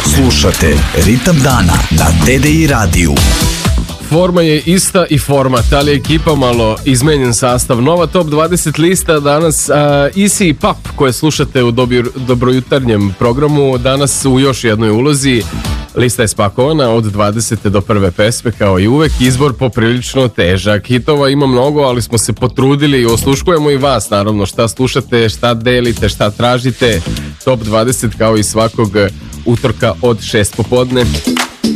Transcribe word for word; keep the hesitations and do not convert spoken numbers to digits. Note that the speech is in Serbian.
Slušate Ritam dana na T D I radiju. Forma je ista i format, ali ekipa malo izmenjen sastav. Nova top dvadeset lista danas, uh, Easy i Pap koje slušate u dobir, dobrojutarnjem programu, danas u još jednoj ulozi. Lista je spakovana od dvadesete do prve pesme, kao i uvek. Izbor poprilično težak. Hitova ima mnogo, ali smo se potrudili i osluškujemo i vas, naravno, šta slušate, šta delite, šta tražite. Top dvadeset kao i svakog utorka od šest popodne.